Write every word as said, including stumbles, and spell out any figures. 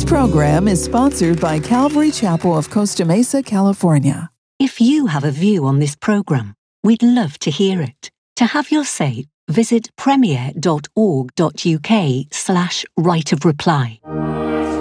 program is sponsored by Calvary Chapel of Costa Mesa, California. If you have a view on this program, we'd love to hear it. To have your say, visit premier dot org dot uk slash right of reply.